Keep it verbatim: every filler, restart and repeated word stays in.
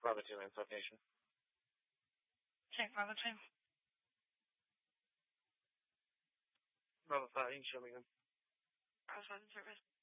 Bravo two, Lands location. Check Bravo two. Bravo five, you can show me them. Bravo five in service.